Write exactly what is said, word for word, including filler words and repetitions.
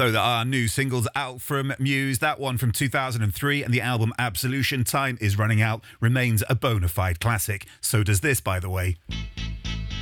Although there are new singles out from Muse, that one from two thousand three and the album Absolution, Time Is Running Out, remains a bona fide classic. So does this, by the way.